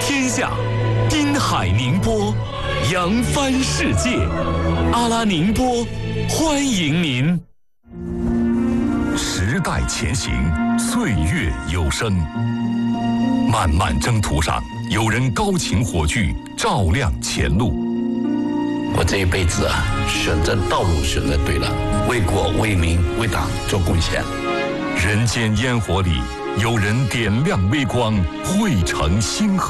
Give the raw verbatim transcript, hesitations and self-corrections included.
天下，滨海宁波，扬帆世界。阿拉宁波，欢迎您。时代前行，岁月有声。漫漫征途上，有人高擎火炬，照亮前路。 我这一辈子啊，选择道路选择对了，为国为民为党做贡献。 人间烟火里，有人点亮微光，汇成星河。